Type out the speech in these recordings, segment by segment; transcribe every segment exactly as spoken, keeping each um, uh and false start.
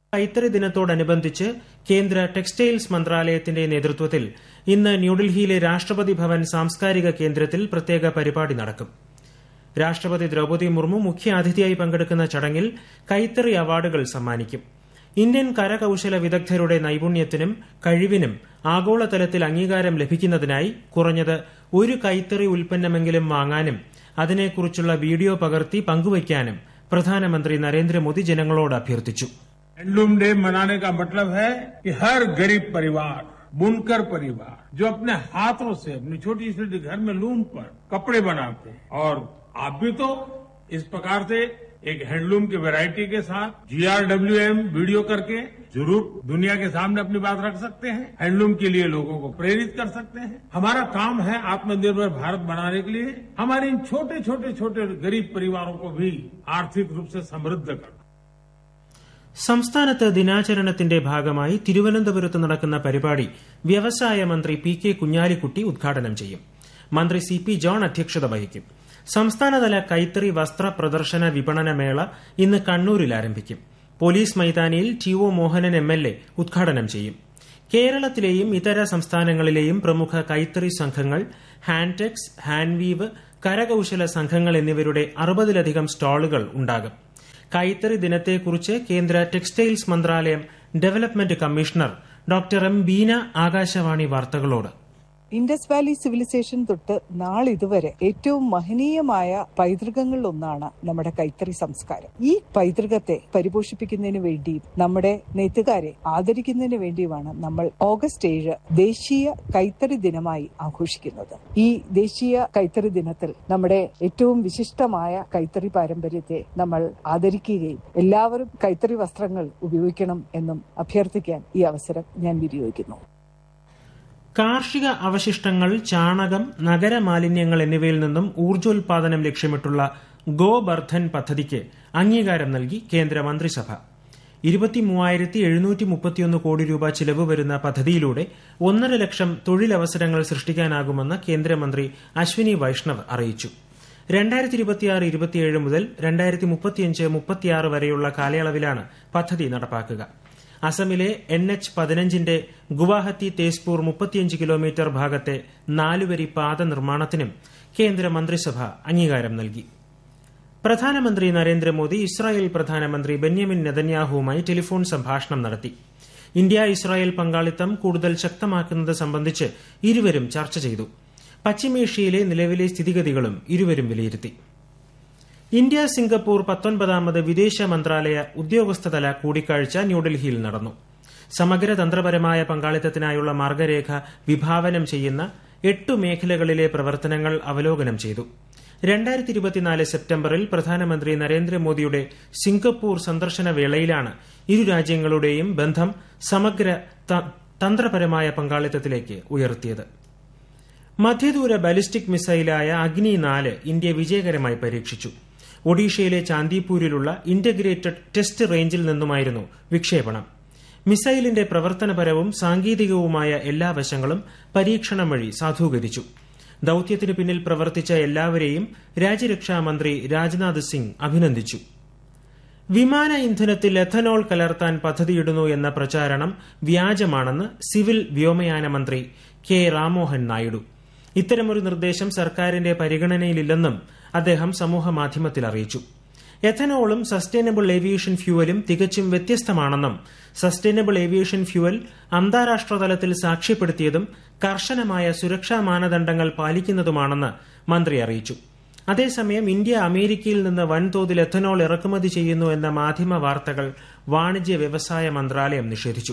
കൈത്തറി ദിനത്തോടനുബന്ധിച്ച് കേന്ദ്ര ടെക്സ്റ്റൈൽസ് മന്ത്രാലയത്തിന്റെ നേതൃത്വത്തിൽ ഇന്ന് ന്യൂഡൽഹിയിലെ രാഷ്ട്രപതി ഭവൻ സാംസ്കാരിക കേന്ദ്രത്തിൽ പ്രത്യേക പരിപാടി നടക്കും. രാഷ്ട്രപതി ദ്രൌപദി മുർമു മുഖ്യാതിഥിയായി പങ്കെടുക്കുന്ന ചടങ്ങിൽ കൈത്തറി അവാർഡുകൾ സമ്മാനിക്കും. ഇന്ത്യൻ കരകൌശല വിദഗ്ധരുടെ നൈപുണ്യത്തിനും കഴിവിനും ആഗോളതലത്തിൽ അംഗീകാരം ലഭിക്കുന്നതിനായി കുറഞ്ഞത് ഒരു കൈത്തറി ഉൽപ്പന്നമെങ്കിലും വാങ്ങാനും അതിനെക്കുറിച്ചുള്ള വീഡിയോ പകർത്തി പങ്കുവയ്ക്കാനും പ്രധാനമന്ത്രി നരേന്ദ്രമോദി ജനങ്ങളോട് അഭ്യർത്ഥിച്ചു. हैंडलूम डे मनाने का मतलब है कि हर गरीब परिवार, बुनकर परिवार जो अपने हाथों से अपनी छोटी छोटी घर में लूम पर कपड़े बनाते हैं, और आप भी तो इस प्रकार से एक हैंडलूम की वैरायटी के साथ जी आर डब्ल्यू एम वीडियो करके जरूर दुनिया के सामने अपनी बात रख सकते हैं, हैंडलूम के लिए लोगों को प्रेरित कर सकते हैं. हमारा काम है आत्मनिर्भर भारत बनाने के लिए हमारे इन छोटे छोटे छोटे गरीब परिवारों को भी आर्थिक रूप से समृद्ध करना. സംസ്ഥാനത്ത് ദിനാചരണത്തിന്റെ ഭാഗമായി തിരുവനന്തപുരത്ത് നടക്കുന്ന പരിപാടി വ്യവസായ മന്ത്രി പി കെ കുഞ്ഞാലിക്കുട്ടി ഉദ്ഘാടനം ചെയ്യും. മന്ത്രി സി പി ജോൺ അധ്യക്ഷത വഹിക്കും. സംസ്ഥാനതല കൈത്തറി വസ്ത്ര പ്രദർശന വിപണന മേള ഇന്ന് കണ്ണൂരിൽ ആരംഭിക്കും. പോലീസ് മൈതാനിയിൽ T O Mohanan M L A ഉദ്ഘാടനം ചെയ്യും. കേരളത്തിലെയും ഇതര സംസ്ഥാനങ്ങളിലെയും പ്രമുഖ കൈത്തറി സംഘങ്ങൾ, ഹാൻഡ്ടെക്സ്, ഹാൻഡ്വീവ്, കരകൌശല സംഘങ്ങൾ എന്നിവരുടെ അറുപതിലധികം സ്റ്റാളുകൾ ഉണ്ടാകും. കൈത്തറി ദിനത്തെക്കുറിച്ച് കേന്ദ്ര ടെക്സ്റ്റൈൽസ് മന്ത്രാലയം development commissioner doctor M Beena Akashvani വാർത്തകളോട് ഇൻഡസ് വാലി സിവിലൈസേഷൻ തൊട്ട് നാളിതുവരെ ഏറ്റവും മഹനീയമായ പൈതൃകങ്ങളിലൊന്നാണ് നമ്മുടെ കൈത്തറി സംസ്കാരം. ഈ പൈതൃകത്തെ പരിപോഷിപ്പിക്കുന്നതിന് വേണ്ടിയും നമ്മുടെ നെയ്ത്തുകാരെ ആദരിക്കുന്നതിന് വേണ്ടിയുമാണ് നമ്മൾ ഓഗസ്റ്റ് ഏഴ് ദേശീയ കൈത്തറി ദിനമായി ആഘോഷിക്കുന്നത്. ഈ ദേശീയ കൈത്തറി ദിനത്തിൽ നമ്മുടെ ഏറ്റവും വിശിഷ്ടമായ കൈത്തറി പാരമ്പര്യത്തെ നമ്മൾ ആദരിക്കുകയും എല്ലാവരും കൈത്തറി വസ്ത്രങ്ങൾ ഉപയോഗിക്കണം എന്നും അഭ്യർത്ഥിക്കാൻ ഈ അവസരം ഞാൻ വിനിയോഗിക്കുന്നു. കാർഷിക അവശിഷ്ടങ്ങൾ, ചാണകം, നഗരമാലിന്യങ്ങൾ എന്നിവയിൽ നിന്നും ഊർജ്ജോൽപാദനം ലക്ഷ്യമിട്ടുള്ള ഗോബർധൻ പദ്ധതിക്ക് അംഗീകാരം നൽകി കേന്ദ്ര മന്ത്രിസഭ. ഇരുപത്തിമൂവായിരത്തി എഴുന്നൂറ്റി മുപ്പത്തിയൊന്ന് കോടി രൂപ ചിലവ് വരുന്ന പദ്ധതിയിലൂടെ ഒന്നര ലക്ഷം തൊഴിലവസരങ്ങൾ സൃഷ്ടിക്കാനാകുമെന്ന് കേന്ദ്രമന്ത്രി അശ്വിനി വൈഷ്ണവ് അറിയിച്ചു. രണ്ടായിരത്തി ഇരുപത്തിയാറ് ഇരുപത്തിയേഴ് മുതൽ രണ്ടായിരത്തി മുപ്പത്തിയഞ്ച് മുപ്പത്തിയാറ് വരെയുള്ള കാലയളവിലാണ് പദ്ധതി നടപ്പാക്കുക. അസമിലെ എൻ എച്ച് പതിനഞ്ചിന്റെ ഗുവാഹത്തി തേസ്പൂർ മുപ്പത്തിയഞ്ച് കിലോമീറ്റർ ഭാഗത്തെ നാലുവരി പാത നിർമ്മാണത്തിനും കേന്ദ്ര മന്ത്രിസഭ അംഗീകാരം നൽകി. പ്രധാനമന്ത്രി നരേന്ദ്രമോദി ഇസ്രായേൽ പ്രധാനമന്ത്രി ബെന്യാമിൻ നെതന്യാഹുവുമായി ടെലിഫോൺ സംഭാഷണം നടത്തി. ഇന്ത്യ ഇസ്രായേൽ പങ്കാളിത്തം കൂടുതൽ ശക്തമാക്കുന്നത് സംബന്ധിച്ച് ഇരുവരും ചർച്ച ചെയ്തു. പശ്ചിമേഷ്യയിലെ നിലവിലെ സ്ഥിതിഗതികളും ഇരുവരും വിലയിരുത്തി. ഇന്ത്യ സിംഗപ്പൂർ പത്തൊൻപതാമത് വിദേശ മന്ത്രാലയ ഉദ്യോഗസ്ഥതല കൂടിക്കാഴ്ച ന്യൂഡൽഹിയിൽ നടന്നു. സമഗ്ര തന്ത്രപരമായ പങ്കാളിത്തത്തിനായുള്ള മാർഗരേഖ വിഭാവനം ചെയ്യുന്ന എട്ടു മേഖലകളിലെ പ്രവർത്തനങ്ങൾ അവലോകനം ചെയ്തു. രണ്ടായിരത്തി ഇരുപത്തിനാല് സെപ്റ്റംബറിൽ പ്രധാനമന്ത്രി നരേന്ദ്രമോദിയുടെ സിംഗപ്പൂർ സന്ദർശന വേളയിലാണ് ഇരു രാജ്യങ്ങളുടെയും ബന്ധം സമഗ്ര തന്ത്രപരമായ പങ്കാളിത്തത്തിലേക്ക് ഉയർത്തിയത്. മധ്യദൂര ബാലിസ്റ്റിക് മിസൈലായ അഗ്നി നാല് ഇന്ത്യ വിജയകരമായി പരീക്ഷിച്ചു. ഒഡീഷയിലെ ചാന്ദിപൂരിലുള്ള ഇന്റഗ്രേറ്റഡ് ടെസ്റ്റ് റേഞ്ചിൽ നിന്നുമായിരുന്നു വിക്ഷേപണം. മിസൈലിന്റെ പ്രവർത്തനപരവും സാങ്കേതികവുമായ എല്ലാ വശങ്ങളും പരീക്ഷണം വഴി സാധൂകരിച്ചു. ദൌത്യത്തിനു പിന്നിൽ പ്രവർത്തിച്ച എല്ലാവരെയും രാജ്യരക്ഷാമന്ത്രി രാജ്നാഥ് സിംഗ് അഭിനന്ദിച്ചു. വിമാന ഇന്ധനത്തിൽ എഥനോൾ കലർത്താൻ പദ്ധതിയിടുന്നു എന്ന പ്രചാരണം വ്യാജമാണെന്ന് സിവിൽ വ്യോമയാന മന്ത്രി കെ രാമോഹൻ നായിഡു. ഇത്തരമൊരു നിർദ്ദേശം സർക്കാരിന്റെ പരിഗണനയിലില്ലെന്നും അദ്ദേഹം സമൂഹമാധ്യമത്തിൽ അറിയിച്ചു. എഥനോളും സസ്റ്റൈനബിൾ ഏവിയേഷൻ ഫ്യൂവലും തികച്ചും വ്യത്യസ്തമാണെന്നും സസ്റ്റൈനബിൾ ഏവിയേഷൻ ഫ്യൂവൽ അന്താരാഷ്ട്ര തലത്തിൽ സാക്ഷ്യപ്പെടുത്തിയതും കർശനമായ സുരക്ഷാ മാനദണ്ഡങ്ങൾ പാലിക്കുന്നതുമാണെന്ന് മന്ത്രി അറിയിച്ചു. അതേസമയം ഇന്ത്യ അമേരിക്കയിൽ നിന്ന് വൻതോതിൽ എഥനോൾ ഇറക്കുമതി ചെയ്യുന്നു എന്ന മാധ്യമ വാർത്തകൾ വാണിജ്യ വ്യവസായ മന്ത്രാലയം നിഷേധിച്ചു.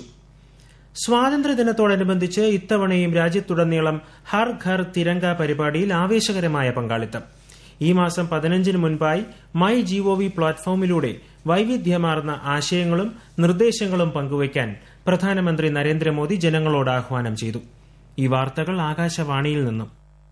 സ്വാതന്ത്ര്യദിനത്തോടനുബന്ധിച്ച് ഇത്തവണയും രാജ്യത്തുടനീളം ഹർ ഘർ തിരങ്ക പരിപാടിയിൽ ആവേശകരമായ പങ്കാളിത്തം. ഈ മാസം പതിനഞ്ചിന് മുൻപായി മൈ ജിഒവി പ്ലാറ്റ്ഫോമിലൂടെ വൈവിധ്യമാർന്ന ആശയങ്ങളും നിർദ്ദേശങ്ങളും പങ്കുവയ്ക്കാൻ പ്രധാനമന്ത്രി നരേന്ദ്രമോദി ജനങ്ങളോട് ആഹ്വാനം ചെയ്തു. ഈ വാർത്തകൾ ആകാശവാണിയിൽ നിന്നും.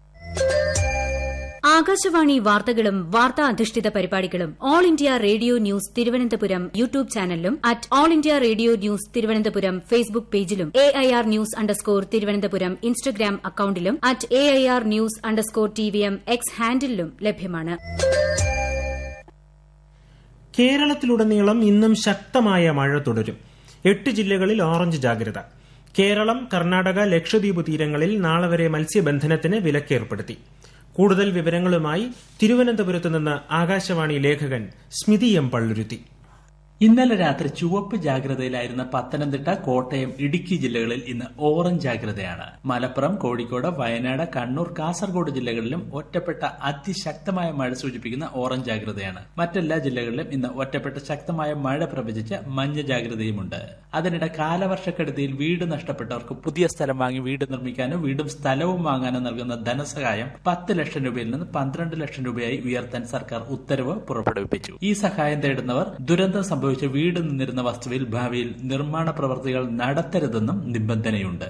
ആകാശവാണി വാർത്തകളും വാർത്താ അധിഷ്ഠിത പരിപാടികളും all India radio news Thiruvananthapuram YouTube ചാനലിലും at all India radio news Thiruvananthapuram Facebook പേജിലും A I R news underscore Thiruvananthapuram Instagram അക്കൌണ്ടിലും at A I R news underscore T V M X ഹാൻഡിലും ലഭ്യമാണ്. കേരളത്തിലുടനീളം ഇന്നും ശക്തമായ മഴ തുടരും. എട്ട് ജില്ലകളിൽ ഓറഞ്ച് ജാഗ്രത. കേരളം, കർണാടക, ലക്ഷദ്വീപ് തീരങ്ങളിൽ നാളെ വരെ മത്സ്യബന്ധനത്തിന് വിലക്കേർപ്പെടുത്തി. കൂടുതൽ വിവരങ്ങളുമായി തിരുവനന്തപുരത്ത് നിന്ന് ആകാശവാണി ലേഖകൻ സ്മിതി എം പള്ളുരുത്തി. ഇന്നലെ രാത്രി ചുവപ്പ് ജാഗ്രതയിലായിരുന്ന പത്തനംതിട്ട, കോട്ടയം, ഇടുക്കി ജില്ലകളിൽ ഇന്ന് ഓറഞ്ച് ജാഗ്രതയാണ്. മലപ്പുറം, കോഴിക്കോട്, വയനാട്, കണ്ണൂർ, കാസർഗോഡ് ജില്ലകളിലും ഒറ്റപ്പെട്ട അതിശക്തമായ മഴ സൂചിപ്പിക്കുന്ന ഓറഞ്ച് ജാഗ്രതയാണ്. മറ്റെല്ലാ ജില്ലകളിലും ഇന്ന് ഒറ്റപ്പെട്ട ശക്തമായ മഴ പ്രവചിച്ച മഞ്ഞ ജാഗ്രതയുമുണ്ട്. അതിനിടെ കാലവർഷക്കെടുതിയിൽ വീട് നഷ്ടപ്പെട്ടവർക്ക് പുതിയ സ്ഥലം വാങ്ങി വീട് നിർമ്മിക്കാനും വീടും സ്ഥലവും വാങ്ങാനും നൽകുന്ന ധനസഹായം പത്ത് ലക്ഷം രൂപയിൽ നിന്ന് പന്ത്രണ്ട് ലക്ഷം രൂപയായി ഉയർത്താൻ സർക്കാർ ഉത്തരവ് പുറപ്പെടുവിപ്പിച്ചു. ഈ സഹായം തേടുന്നവർ ദുരന്തം സംഭവിച്ച വീട് നിന്നിരുന്ന വസ്തുവിൽ ഭാവിയിൽ നിർമ്മാണ പ്രവർത്തികൾ നടത്തരുതെന്നും നിബന്ധനയുണ്ട്.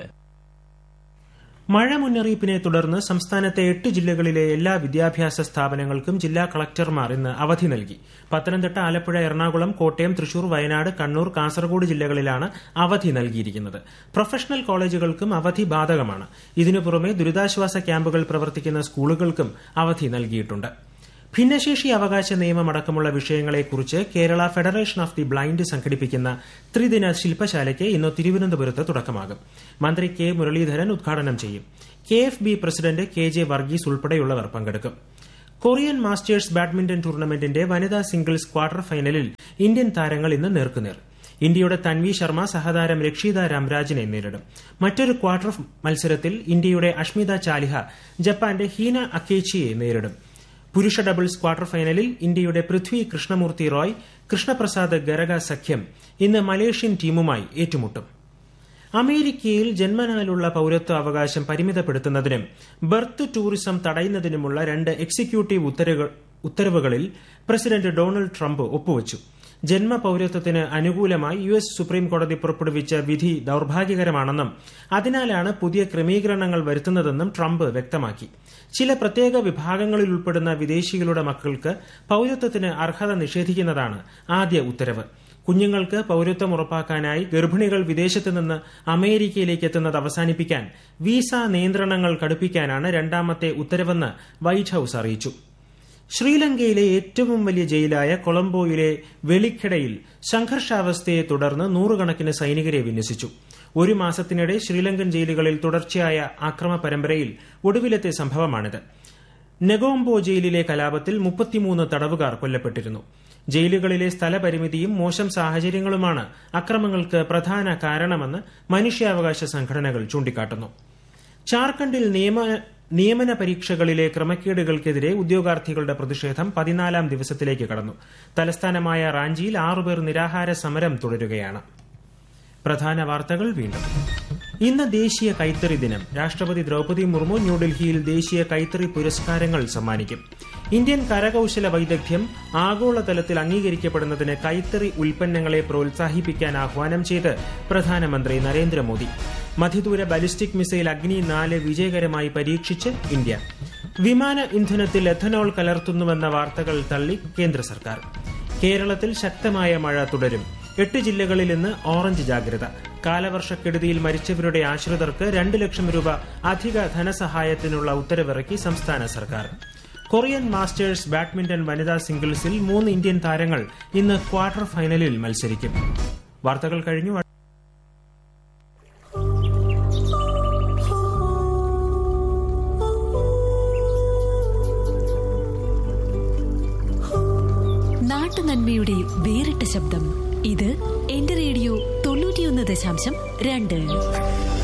മഴ മുന്നറിയിപ്പിനെ തുടർന്ന് സംസ്ഥാനത്തെ എട്ട് ജില്ലകളിലെ എല്ലാ വിദ്യാഭ്യാസ സ്ഥാപനങ്ങൾക്കും ജില്ലാ കളക്ടർമാർ ഇന്ന് അവധി നൽകി. പത്തനംതിട്ട, ആലപ്പുഴ, എറണാകുളം, കോട്ടയം, തൃശൂർ, വയനാട്, കണ്ണൂർ, കാസർഗോഡ് ജില്ലകളിലാണ് അവധി നൽകിയിരിക്കുന്നത്. പ്രൊഫഷണൽ കോളേജുകൾക്കും അവധി ബാധകമാണ്. ഇതിനു പുറമെ ദുരിതാശ്വാസ ക്യാമ്പുകൾ പ്രവർത്തിക്കുന്ന സ്കൂളുകൾക്കും അവധി നൽകിയിട്ടുണ്ട്. ഭിന്നശേഷി അവകാശ നിയമമടക്കമുള്ള വിഷയങ്ങളെക്കുറിച്ച് Kerala federation of the blind സംഘടിപ്പിക്കുന്ന ത്രിദിന ശില്പശാലയ്ക്ക് ഇന്ന് തിരുവനന്തപുരത്ത് തുടക്കമാകും. മന്ത്രി കെ മുരളീധരൻ ഉദ്ഘാടനം ചെയ്യും. K F B president K J Varghese ഉൾപ്പെടെയുള്ളവർ പങ്കെടുക്കും. കൊറിയൻ മാസ്റ്റേഴ്സ് ബാഡ്മിന്റൺ ടൂർണമെന്റിന്റെ വനിതാ സിംഗിൾസ് ക്വാർട്ടർ ഫൈനലിൽ ഇന്ത്യൻ താരങ്ങൾ ഇന്ന് നേർക്കുനേർ. ഇന്ത്യയുടെ തൻവി ശർമ്മ സഹതാരം രക്ഷിത രാംരാജിനെ നേരിടും. മറ്റൊരു ക്വാർട്ടർ മത്സരത്തിൽ ഇന്ത്യയുടെ അഷ്മിത ചാലിഹ ജപ്പാന്റെ ഹീന അക്കേച്ചിയെ നേരിടും. പുരുഷ ഡബിൾസ് ക്വാർട്ടർ ഫൈനലിൽ ഇന്ത്യയുടെ പൃഥ്വി കൃഷ്ണമൂർത്തി റോയ്, കൃഷ്ണപ്രസാദ് ഗരഗ സഖ്യം ഇന്ന് മലേഷ്യൻ ടീമുമായി ഏറ്റുമുട്ടും. അമേരിക്കയിൽ ജന്മനാലുള്ള പൌരത്വ അവകാശം പരിമിതപ്പെടുത്തുന്നതിനും ബർത്ത് ടൂറിസം തടയുന്നതിനുമുള്ള രണ്ട് എക്സിക്യൂട്ടീവ് ഉത്തരവുകളിൽ പ്രസിഡന്റ് ഡൊണാൾഡ് ട്രംപ് ഒപ്പുവച്ചു. ജന്മ പൌരത്വത്തിന് അനുകൂലമായി യു എസ് സുപ്രീംകോടതി പുറപ്പെടുവിച്ച വിധി ദൌർഭാഗ്യകരമാണെന്നും അതിനാലാണ് പുതിയ ക്രമീകരണങ്ങൾ വരുത്തുന്നതെന്നും ട്രംപ് വ്യക്തമാക്കി. ചില പ്രത്യേക വിഭാഗങ്ങളിൽ ഉൾപ്പെടുന്ന വിദേശികളുടെ മക്കൾക്ക് പൌരത്വത്തിന് അർഹത നിഷേധിക്കുന്നതാണ് ആദ്യ ഉത്തരവ്. കുഞ്ഞുങ്ങൾക്ക് പൌരത്വം ഉറപ്പാക്കാനായി ഗർഭിണികൾ വിദേശത്ത് നിന്ന് അമേരിക്കയിലേക്ക് എത്തുന്നത് അവസാനിപ്പിക്കാൻ വീസ നിയന്ത്രണങ്ങൾ കടുപ്പിക്കാനാണ് രണ്ടാമത്തെ ഉത്തരവെന്ന് വൈറ്റ് ഹൌസ് അറിയിച്ചു. ശ്രീലങ്കയിലെ ഏറ്റവും വലിയ ജയിലായ കൊളംബോയിലെ വെളിക്കടയിൽ സംഘർഷാവസ്ഥയെ തുടർന്ന് നൂറുകണക്കിന് സൈനികരെ വിന്യസിച്ചു. ഒരു മാസത്തിനിടെ ശ്രീലങ്കൻ ജയിലുകളിൽ തുടർച്ചയായ ആക്രമ പരമ്പരയിൽ ഒടുവിലത്തെ സംഭവമാണിത്. നെഗോംബോ ജയിലിലെ കലാപത്തിൽ മുപ്പത്തിമൂന്ന് തടവുകാർ കൊല്ലപ്പെട്ടിരുന്നു. ജയിലുകളിലെ സ്ഥലപരിമിതിയും മോശം സാഹചര്യങ്ങളുമാണ് അക്രമങ്ങൾക്ക് പ്രധാന കാരണമെന്ന് മനുഷ്യാവകാശ സംഘടനകൾ ചൂണ്ടിക്കാട്ടുന്നു. ജാർഖണ്ഡിൽ നിയമ നിയമന പരീക്ഷകളിലെ ക്രമക്കേടുകൾക്കെതിരെ ഉദ്യോഗാർത്ഥികളുടെ പ്രതിഷേധം പതിനാലാം ദിവസത്തിലേക്ക് കടന്നു. തലസ്ഥാനമായ റാഞ്ചിയിൽ ആറുപേർ നിരാഹാര സമരം തുടരുകയാണ്. പ്രധാന വാർത്തകൾ വീണ്ടും. ഇന്ന് ദേശീയ കൈത്തറി ദിനം. രാഷ്ട്രപതി ദ്രൌപദി മുർമു ന്യൂഡൽഹിയിൽ ദേശീയ കൈത്തറി പുരസ്കാരങ്ങൾ സമ്മാനിക്കും. ഇന്ത്യൻ കരകൌശല വൈദഗ്ധ്യം ആഗോളതലത്തിൽ അംഗീകരിക്കപ്പെടുന്നതിന് കൈത്തറി ഉൽപ്പന്നങ്ങളെ പ്രോത്സാഹിപ്പിക്കാൻ ആഹ്വാനം ചെയ്ത് പ്രധാനമന്ത്രി നരേന്ദ്രമോദി. മധ്യദൂര ബാലിസ്റ്റിക് മിസൈൽ അഗ്നി നാല് വിജയകരമായി പരീക്ഷിച്ച് ഇന്ത്യ. വിമാന ഇന്ധനത്തിൽ എഥനോൾ കലർത്തുന്നുവെന്ന വാർത്തകൾ തള്ളി കേന്ദ്ര സർക്കാർ. കേരളത്തിൽ ശക്തമായ മഴ തുടരും. എട്ട് ജില്ലകളിൽ ഇന്ന് ഓറഞ്ച് ജാഗ്രത. കാലവർഷക്കെടുതിയിൽ മരിച്ചവരുടെ ആശ്രിതർക്ക് രണ്ട് ലക്ഷം രൂപ അധിക ധനസഹായത്തിനുള്ള ഉത്തരവിറക്കി സംസ്ഥാന സർക്കാർ. കൊറിയൻ മാസ്റ്റേഴ്സ് ബാഡ്മിന്റൺ വനിതാ സിംഗിൾസിൽ മൂന്ന് ഇന്ത്യൻ താരങ്ങൾ ഇന്ന് ക്വാർട്ടർ ഫൈനലിൽ മത്സരിക്കും. വാർത്തകൾ കഴിഞ്ഞു. നാട്ടുനന്മയുടെ വേറിട്ട ശബ്ദം. ഇത് എന്റെ റേഡിയോ തൊണ്ണൂറ്റിയൊന്ന് ദശാംശം രണ്ട്.